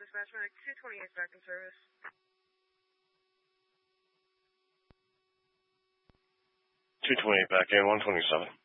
Dispatch Medic 228 back in service. 228 back in, 127.